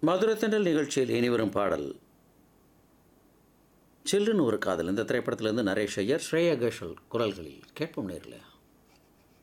மதுரத்தண்டல் நிகழ்ச்சியில் இனிவரும் பாடல் சில்லுன்னு ஒரு காதல். இந்த திரைப்படத்திலிருந்து நரேஷ் ஐயர், ஸ்ரேயா கோஷல் குரல்களில் கேட்போம் நேரில்.